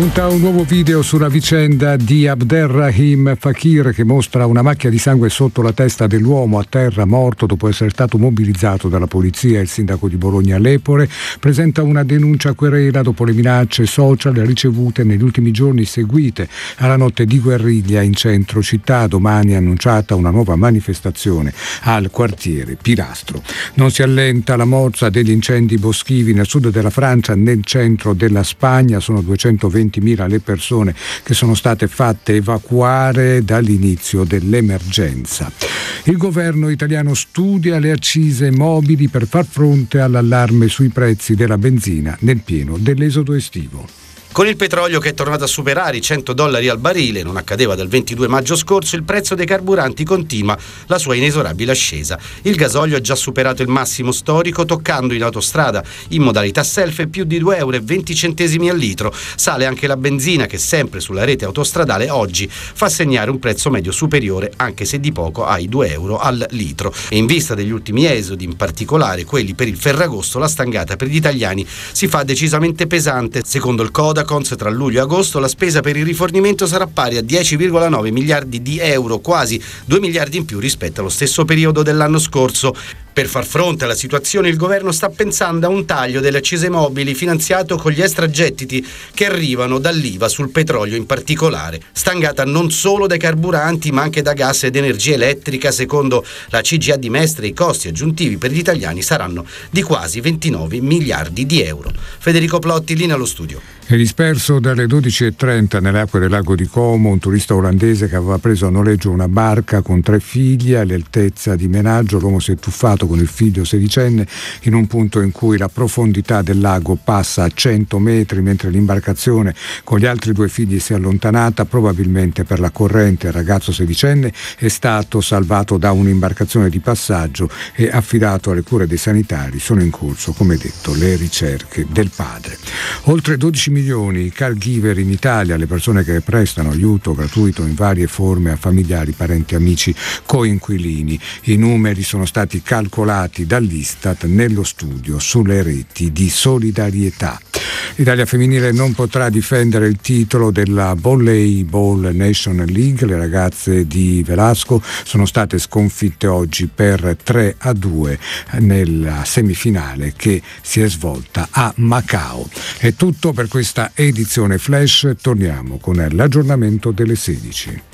Spunta un nuovo video sulla vicenda di Abderrahim Fakir che mostra una macchia di sangue sotto la testa dell'uomo a terra morto dopo essere stato mobilizzato dalla polizia. Il sindaco di Bologna Lepore presenta una denuncia a querela dopo le minacce social ricevute negli ultimi giorni seguite alla notte di guerriglia in centro città. Domani è annunciata una nuova manifestazione al quartiere Pilastro. Non si allenta la morsa degli incendi boschivi nel sud della Francia, nel centro della Spagna. Sono 220.000 le persone che sono state fatte evacuare dall'inizio dell'emergenza. Il governo italiano studia le accise mobili per far fronte all'allarme sui prezzi della benzina nel pieno dell'esodo estivo. Con il petrolio che è tornato a superare i $100 al barile, non accadeva dal 22 maggio scorso, il prezzo dei carburanti continua la sua inesorabile ascesa. Il gasolio ha già superato il massimo storico, toccando in autostrada in modalità self più di €2,20 al litro. Sale anche la benzina che sempre sulla rete autostradale oggi fa segnare un prezzo medio superiore, anche se di poco, ai €2 al litro. E in vista degli ultimi esodi, in particolare quelli per il Ferragosto, la stangata per gli italiani si fa decisamente pesante. Secondo il Codacons, tra luglio e agosto la spesa per il rifornimento sarà pari a 10,9 miliardi di euro, quasi 2 miliardi in più rispetto allo stesso periodo dell'anno scorso. Per far fronte alla situazione il governo sta pensando a un taglio delle accise mobili finanziato con gli extragettiti che arrivano dall'IVA sul petrolio in particolare, stangata non solo dai carburanti ma anche da gas ed energia elettrica. Secondo la CGIA di Mestre i costi aggiuntivi per gli italiani saranno di quasi 29 miliardi di euro. Federico Plotti, linea allo studio. È disperso dalle 12:30 nelle acque del lago di Como un turista olandese che aveva preso a noleggio una barca con 3 figli. All'altezza di Menaggio l'uomo si è tuffato con il figlio sedicenne in un punto in cui la profondità del lago passa a 100 metri, mentre l'imbarcazione con gli altri 2 figli si è allontanata. Probabilmente per la corrente il ragazzo sedicenne è stato salvato da un'imbarcazione di passaggio e affidato alle cure dei sanitari. Sono in corso, come detto, le ricerche del padre. Oltre 12 milioni i caregiver in Italia, le persone che prestano aiuto gratuito in varie forme a familiari, parenti, amici, coinquilini. I numeri sono stati calcolati dall'Istat nello studio sulle reti di solidarietà. L'Italia femminile non potrà difendere il titolo della Volleyball Nation League. Le ragazze di Velasco sono state sconfitte oggi per 3-2 nella semifinale che si è svolta a Macao. È tutto per questa edizione flash. Torniamo con l'aggiornamento delle 16.